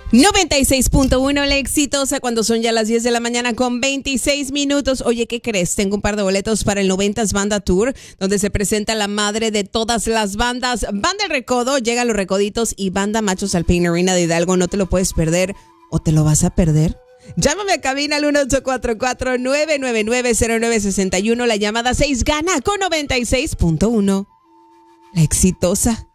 96.1, la exitosa, cuando son ya las 10 de la mañana con 26 minutos. Oye, ¿qué crees? Tengo un par de boletos para el 90s Banda Tour, donde se presenta la madre de todas las bandas. Banda El Recodo, llegan los Recoditos y Banda Machos Alpine Arena de Hidalgo. No te lo puedes perder, o te lo vas a perder. Llámame a cabina al 1844-999-0961. La llamada 6 gana con 96.1. La exitosa.